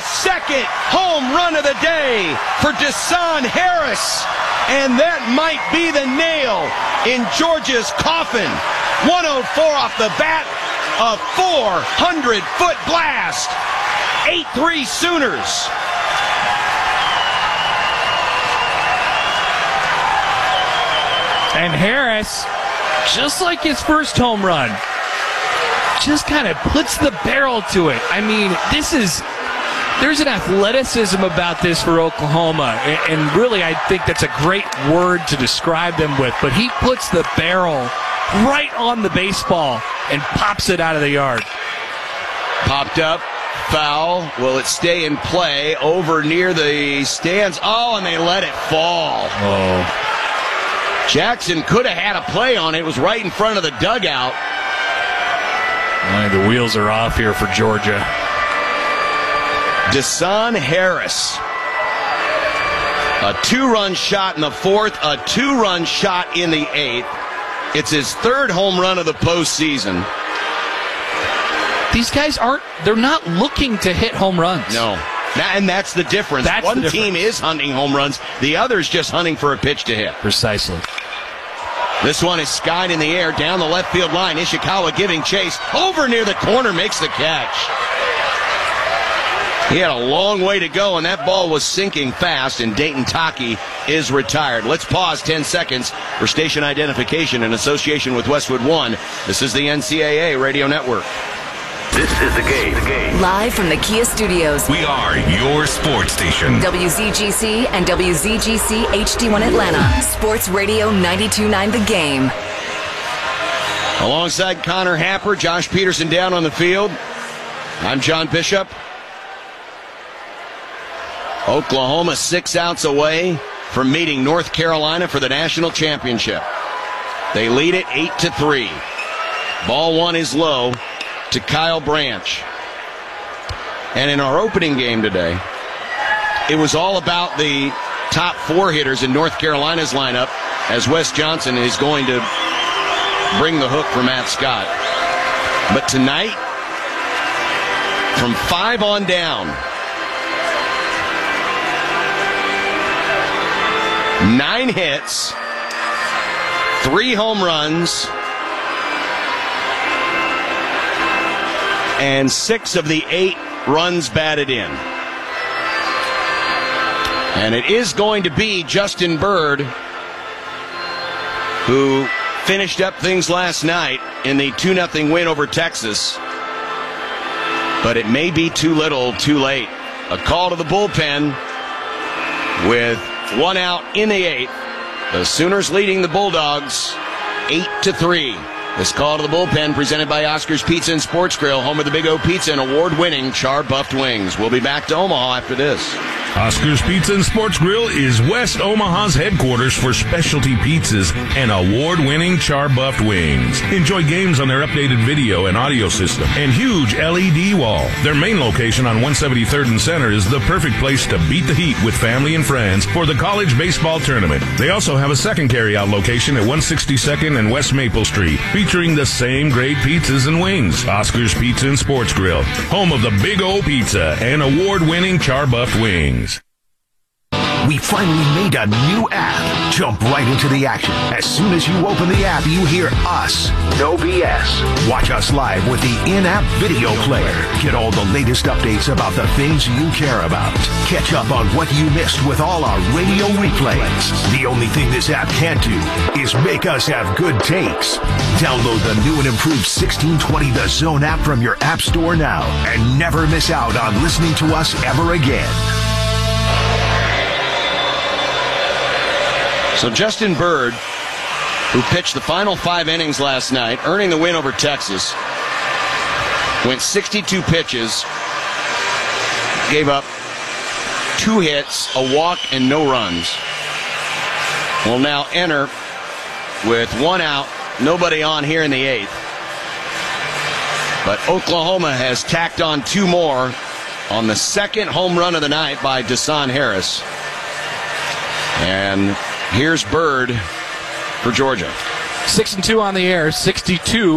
second home run of the day for Deshaun Harris. And that might be the nail in Georgia's coffin. 104 off the bat, a 400-foot blast. 8-3 Sooners. And Harris, just like his first home run, just kind of puts the barrel to it. I mean, there's an athleticism about this for Oklahoma, and really I think that's a great word to describe them with, but he puts the barrel right on the baseball and pops it out of the yard. Popped up, foul. Will it stay in play over near the stands? Oh, and they let it fall. Oh. Jackson could have had a play on it. It was right in front of the dugout. The wheels are off here for Georgia. Deshaun Harris. A 2-run shot in the fourth, a 2-run shot in the eighth. It's his third home run of the postseason. These guys they're not looking to hit home runs. No. And that's the difference. One team is hunting home runs. The other's just hunting for a pitch to hit. Precisely. This one is skied in the air down the left field line. Ishikawa giving chase. Over near the corner, makes the catch. He had a long way to go, and that ball was sinking fast, and Dayton Taki is retired. Let's pause 10 seconds for station identification in association with Westwood One. This is the NCAA Radio Network. This is The Game. Live from the Kia Studios. We are your sports station. WZGC and WZGC HD1 Atlanta. Sports Radio 92.9 The Game. Alongside Connor Happer, Josh Peterson down on the field. I'm John Bishop. Oklahoma 6 outs away from meeting North Carolina for the national championship. They lead it 8-3. Ball one is low to Kyle Branch. And in our opening game today, it was all about the top 4 hitters in North Carolina's lineup, as Wes Johnson is going to bring the hook for Matt Scott. But tonight, from 5 on down, 9 hits, 3 home runs, and 6 of the 8 runs batted in. And it is going to be Justin Bird who finished up things last night in the 2-0 win over Texas. But it may be too little, too late. A call to the bullpen with 1 out in the 8th. The Sooners leading the Bulldogs 8-3. This call to the bullpen presented by Oscar's Pizza and Sports Grill, home of the Big O Pizza and award-winning char-buffed wings. We'll be back to Omaha after this. Oscar's Pizza and Sports Grill is West Omaha's headquarters for specialty pizzas and award-winning char-buffed wings. Enjoy games on their updated video and audio system and huge LED wall. Their main location on 173rd and Center is the perfect place to beat the heat with family and friends for the college baseball tournament. They also have a second carry-out location at 162nd and West Maple Street, featuring the same great pizzas and wings. Oscar's Pizza and Sports Grill, home of the Big O Pizza and award-winning char-buffed wings. We finally made a new app. Jump right into the action. As soon as you open the app, you hear us. No BS. Watch us live with the in-app video player. Get all the latest updates about the things you care about. Catch up on what you missed with all our radio replays. The only thing this app can't do is make us have good takes. Download the new and improved 1620 The Zone app from your app store now and never miss out on listening to us ever again. So Justin Bird, who pitched the final 5 innings last night, earning the win over Texas, went 62 pitches, gave up 2 hits, a walk, and no runs. Will now enter with 1 out, nobody on here in the 8th. But Oklahoma has tacked on 2 more on the second home run of the night by Deshaun Harris. And here's Bird for Georgia. 6-2 on the air, 62